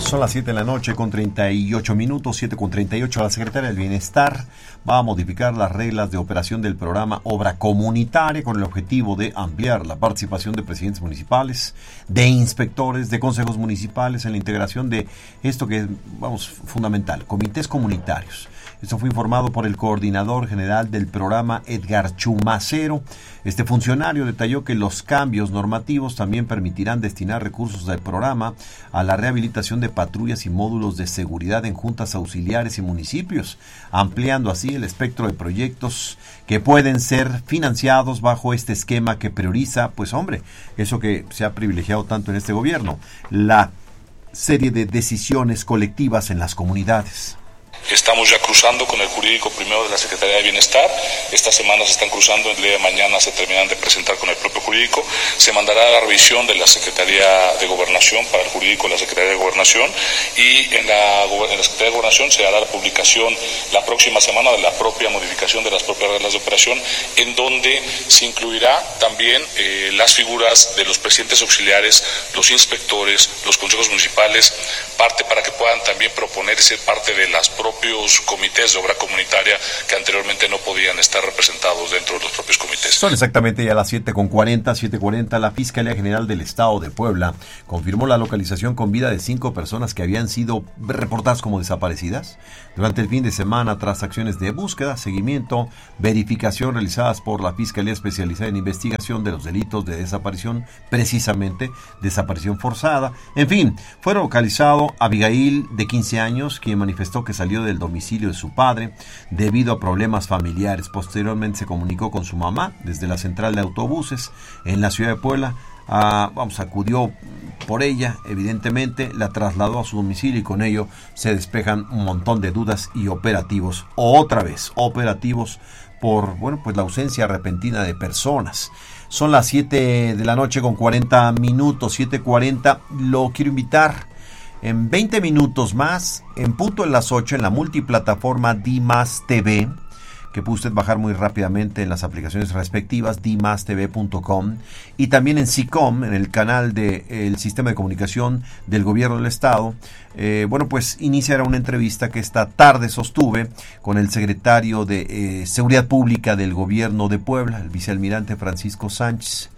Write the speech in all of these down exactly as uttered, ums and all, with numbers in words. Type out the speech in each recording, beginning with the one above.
Son las siete de la noche con treinta y ocho minutos, siete con treinta y ocho. La Secretaría del Bienestar va a modificar las reglas de operación del programa Obra Comunitaria con el objetivo de ampliar la participación de presidentes municipales, de inspectores, de consejos municipales en la integración de esto que es, vamos, fundamental, comités comunitarios. Esto fue informado por el coordinador general del programa, Edgar Chumacero. Este funcionario detalló que los cambios normativos también permitirán destinar recursos del programa a la rehabilitación de patrullas y módulos de seguridad en juntas auxiliares y municipios, ampliando así el espectro de proyectos que pueden ser financiados bajo este esquema que prioriza, pues hombre, eso que se ha privilegiado tanto en este gobierno, la serie de decisiones colectivas en las comunidades. Estamos ya cruzando con el jurídico primero de la Secretaría de Bienestar. Estas semanas se están cruzando, el día de mañana se terminan de presentar con el propio jurídico. Se mandará la revisión de la Secretaría de Gobernación para el jurídico de la Secretaría de Gobernación y en la, en la Secretaría de Gobernación se hará la publicación la próxima semana de la propia modificación de las propias reglas de operación, en donde se incluirá también eh, las figuras de los presidentes auxiliares, los inspectores, los consejos municipales, parte para que puedan también proponer y ser parte de las propias propios comités de obra comunitaria que anteriormente no podían estar representados dentro de los propios comités. Son exactamente ya las siete con cuarenta, siete cuarenta. La Fiscalía General del Estado de Puebla confirmó la localización con vida de cinco personas que habían sido reportadas como desaparecidas durante el fin de semana tras acciones de búsqueda, seguimiento, verificación realizadas por la Fiscalía Especializada en Investigación de los Delitos de Desaparición, precisamente desaparición forzada. En fin, fue localizado Abigail, de quince años, quien manifestó que salió del domicilio de su padre debido a problemas familiares. Posteriormente se comunicó con su mamá desde la central de autobuses en la ciudad de Puebla. Ah, vamos, acudió por ella, evidentemente, la trasladó a su domicilio y con ello se despejan un montón de dudas y operativos, otra vez, operativos por, bueno, pues la ausencia repentina de personas. Son las siete de la noche con cuarenta minutos, siete cuarenta. Lo quiero invitar en veinte minutos más, en punto de las ocho, en la multiplataforma Dimas T V, que puede usted bajar muy rápidamente en las aplicaciones respectivas, dimas t v punto com, y también en SICOM, en el canal del Sistema de Comunicación del Gobierno del Estado. Eh, bueno, pues iniciará una entrevista que esta tarde sostuve con el secretario de eh, Seguridad Pública del Gobierno de Puebla, el vicealmirante Francisco Sánchez.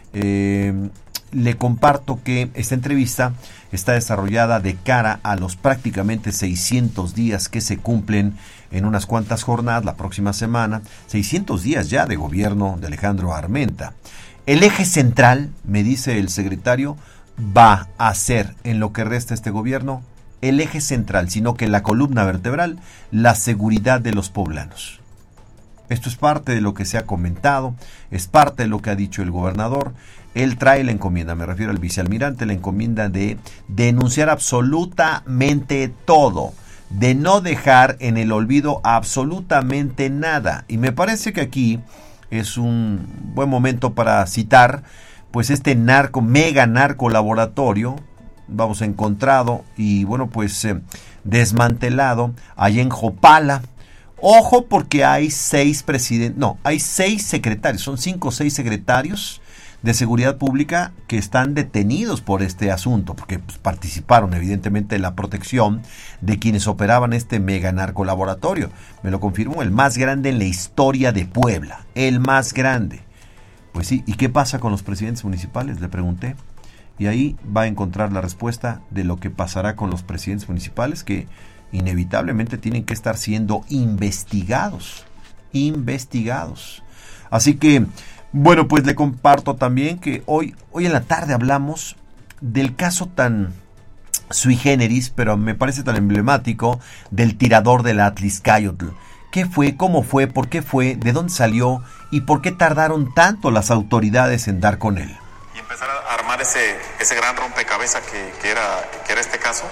Eh, le comparto que esta entrevista está desarrollada de cara a los prácticamente seiscientos días que se cumplen en unas cuantas jornadas la próxima semana, seiscientos días ya de gobierno de Alejandro Armenta. El eje central, me dice el secretario, va a ser en lo que resta este gobierno, el eje central, sino que la columna vertebral, la seguridad de los poblanos. Esto es parte de lo que se ha comentado, es parte de lo que ha dicho el gobernador. Él trae la encomienda, me refiero al vicealmirante, la encomienda de denunciar absolutamente todo, de no dejar en el olvido absolutamente nada. Y me parece que aquí es un buen momento para citar pues este narco, mega narco laboratorio, vamos, encontrado y bueno pues eh, desmantelado allá en Jopala. Ojo, porque hay seis presidentes, no, hay seis secretarios, son cinco o seis secretarios de Seguridad Pública que están detenidos por este asunto, porque pues, participaron evidentemente en la protección de quienes operaban este mega narcolaboratorio. Me lo confirmó, el más grande en la historia de Puebla, el más grande. Pues sí, ¿y qué pasa con los presidentes municipales? Le pregunté. Y ahí va a encontrar la respuesta de lo que pasará con los presidentes municipales, que inevitablemente tienen que estar siendo investigados, investigados. Así que, bueno, pues le comparto también que hoy, hoy en la tarde hablamos del caso tan sui generis, pero me parece tan emblemático, del tirador del Atliscayotl. ¿Qué fue? ¿Cómo fue? ¿Por qué fue? ¿De dónde salió? ¿Y por qué tardaron tanto las autoridades en dar con él? Y empezar a armar ese, ese gran rompecabezas que, que, era, que era este caso.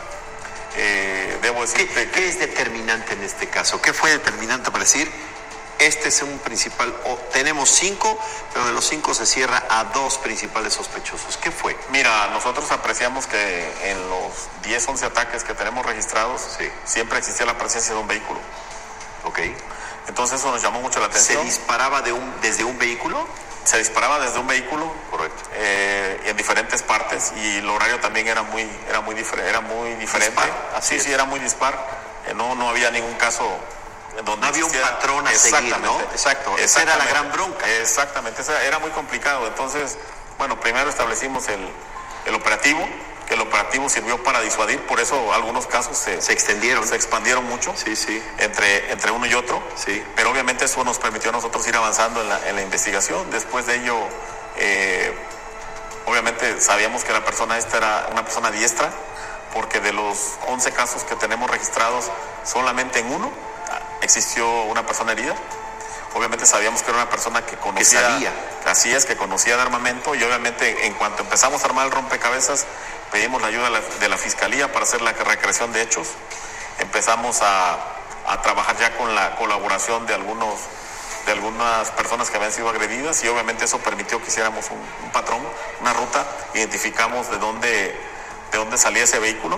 Eh, debo decirte ¿Qué, ¿Qué es determinante en este caso? ¿Qué fue determinante para decir, este es un principal, o tenemos cinco, pero de los cinco se cierra a dos principales sospechosos? ¿Qué fue? Mira, nosotros apreciamos que en los diez, once ataques que tenemos registrados, sí, siempre existía la presencia de un vehículo. Ok. Entonces eso nos llamó mucho la atención. ¿Se disparaba de un, desde un vehículo? se disparaba desde un vehículo, correcto, eh, en diferentes partes, y el horario también era muy, era muy, difer- era muy diferente. Dispar, sí, sí, era muy dispar. Eh, no, no había ningún caso donde no había un patrón a seguir, ¿no? Exacto. Esa era la gran bronca. Exactamente, esa era muy complicado. Entonces, bueno, primero establecimos el, el operativo, que el operativo sirvió para disuadir, por eso algunos casos se, se extendieron, se expandieron mucho, sí, sí, entre, entre uno y otro, sí. Pero obviamente eso nos permitió a nosotros ir avanzando en la, en la investigación. Después de ello, eh, obviamente sabíamos que la persona esta era una persona diestra, porque de los once casos que tenemos registrados, solamente en uno existió una persona herida. Obviamente sabíamos que era una persona que conocía, que sabía. Así es, que conocía de armamento, y obviamente en cuanto empezamos a armar el rompecabezas, pedimos la ayuda de la, de la Fiscalía para hacer la recreación de hechos. Empezamos a, a trabajar ya con la colaboración de algunos de algunas personas que habían sido agredidas, y obviamente eso permitió que hiciéramos un, un patrón, una ruta, identificamos de dónde, de dónde salía ese vehículo,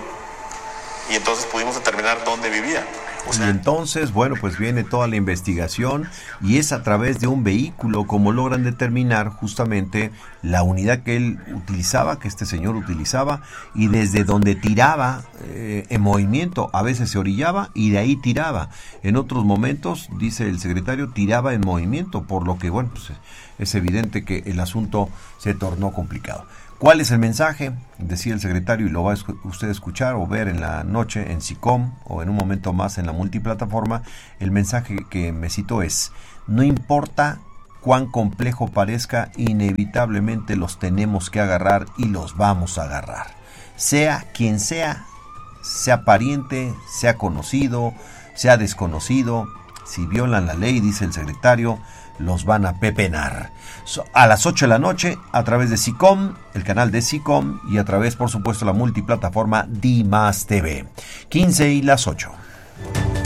y entonces pudimos determinar dónde vivía. O sea, y entonces, bueno, pues viene toda la investigación, y es a través de un vehículo como logran determinar justamente la unidad que él utilizaba, que este señor utilizaba, y desde donde tiraba eh, en movimiento. A veces se orillaba y de ahí tiraba. En otros momentos, dice el secretario, tiraba en movimiento, por lo que, bueno, pues es evidente que el asunto se tornó complicado. ¿Cuál es el mensaje? Decía el secretario, y lo va a usted escuchar o ver en la noche en SICOM o en un momento más en la multiplataforma. El mensaje que me citó es: no importa cuán complejo parezca, inevitablemente los tenemos que agarrar y los vamos a agarrar. Sea quien sea, sea pariente, sea conocido, sea desconocido, si violan la ley, dice el secretario, los van a pepenar. A las ocho de la noche, a través de SICOM, el canal de SICOM, y a través, por supuesto, la multiplataforma D I M A S T V. quince y las ocho.